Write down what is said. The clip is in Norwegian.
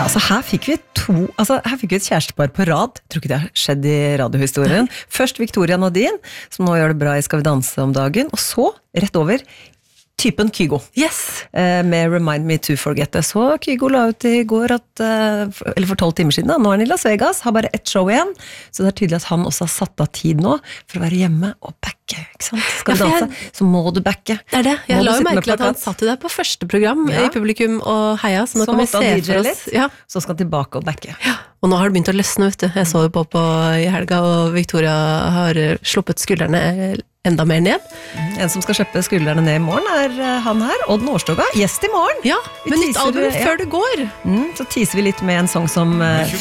Ja, altså her fikk vi et kjærestepar på rad. Jeg tror ikke det har skjedd i radiohistorien. Først Victoria Nadine, som nå gjør det bra i Skal vi danse om dagen, og så, rett over, typen Kygo. Yes! Med Remind Me to Forget It. Så Kygo la ut i går eller for 12 timer siden, nå er han i Las Vegas, har bare ett show igjen, så det er tydelig at han også har satt av tid nå for å være hjemme og backe, ikke sant? Skal du danse, så må du backe. Det er det, jeg la jo merke til at han satt jo der på første program i publikum og heia, så nå kan vi se for oss. Ja. Så skal han tilbake og backe. Ja. Og nå har det begynt å løsne, vet du. Jeg så jo på i helga, og Victoria har sluppet skuldrene enda mer ned. En som skal kjøpe skuldrene ned i morgen er han her, Odd Nordstoga, gjest i morgen. Ja, med nytt album før du går. Så teaser vi litt med en sang som